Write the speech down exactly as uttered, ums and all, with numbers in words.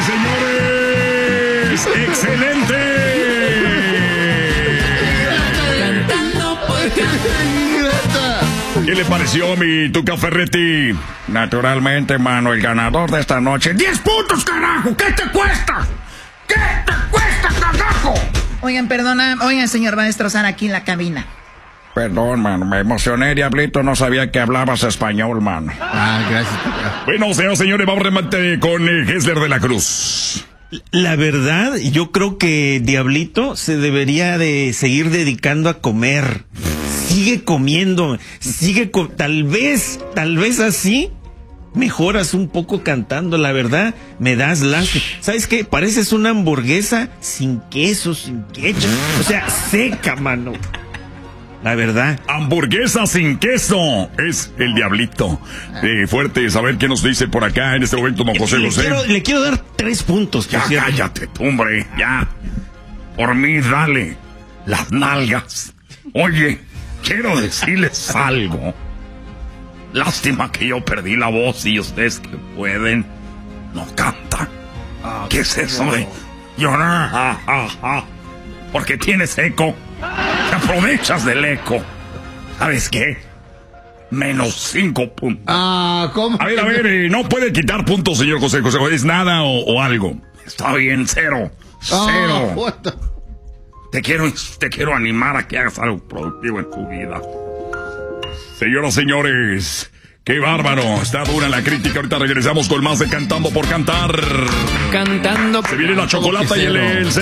señores. ¡Excelente! Cantando por ¿Qué le pareció mi Tuca Ferretti? Naturalmente, mano, el ganador de esta noche. ¡Diez puntos, carajo! ¿Qué te cuesta? ¿Qué te cuesta, carajo? Oigan, perdona, oigan, señor, va a destrozar aquí la cabina. Perdón, mano, me emocioné, Diablito, no sabía que hablabas español, mano. Ah, gracias. Bueno, señoras y señores, vamos a remate con eh, Gessler de la Cruz. La verdad, yo creo que Diablito se debería de seguir dedicando a comer. Sigue comiendo, sigue co tal vez, tal vez así mejoras un poco cantando, la verdad, me das lástima. ¿Sabes qué? Pareces una hamburguesa sin queso, sin ketchup, o sea, seca, mano. La verdad. Hamburguesa sin queso. Es el Diablito. Eh, fuerte, saber qué nos dice por acá en este momento, don José le José. Quiero, le quiero dar tres puntos. Ya, cállate, tú, hombre, ya. Por mí, dale. Las nalgas. Oye, quiero decirles algo. Lástima que yo perdí la voz y ustedes que pueden no cantan. Ah, ¿Qué es eso de llorar? Ah, ah, ah. Porque tienes eco. Te aprovechas del eco. ¿Sabes qué? Menos cinco puntos. Ah, ¿cómo? A ver, a ver, eh, no puede quitar puntos, señor José José. ¿Es nada o, o algo? Está bien, cero. Cero. Oh, what the... Te quiero, te quiero animar a que hagas algo productivo en tu vida. Señoras, señores, qué bárbaro. Está dura la crítica. Ahorita regresamos con más de Cantando por Cantar. Cantando. Se viene la chocolata y el... el